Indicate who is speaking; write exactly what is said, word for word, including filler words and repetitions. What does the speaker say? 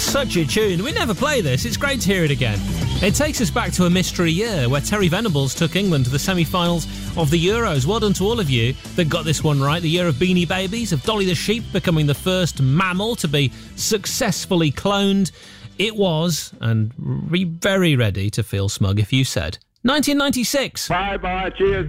Speaker 1: such a tune. We never play this. It's great to hear it again. It takes us back to a mystery year where Terry Venables took England to the semi-finals of the Euros. Well done to all of you that got this one right. The year of Beanie Babies, of Dolly the Sheep becoming the first mammal to be successfully cloned. It was, and be very ready to feel smug if you said, nineteen ninety-six.
Speaker 2: Bye-bye, cheers.